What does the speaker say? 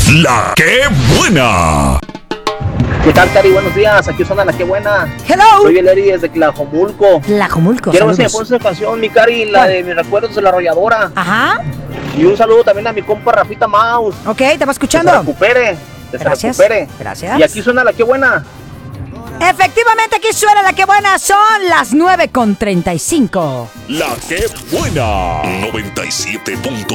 La que buena. ¿Qué tal, Cari? Buenos días. Aquí suena La que buena. Hello. Soy el Eri desde Tlajomulco. Tlajomulco, Quiero ver si me saludos. pones esa canción, mi Cari, la ¿Cuál? de mis recuerdos de la arrolladora. Ajá. Y un saludo también a mi compa Rafita Maus. Ok, te va Que escuchando. se recupere. Que se Gracias. recupere. Gracias. Y aquí suena La que buena. Efectivamente, aquí suena La que buena. Son las 9:35. La que buena. 97.7.